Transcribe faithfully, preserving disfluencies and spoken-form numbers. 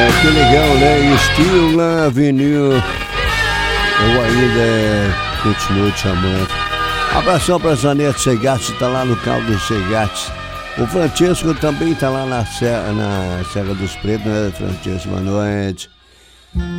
que legal, né? Still Loving You. Eu ainda continuo te amando. Abração pra Zanete Segatti, tá lá no Caldo Segatti. O Francesco também tá lá na Serra, na Serra dos Pretos, né, Francesco? Boa noite.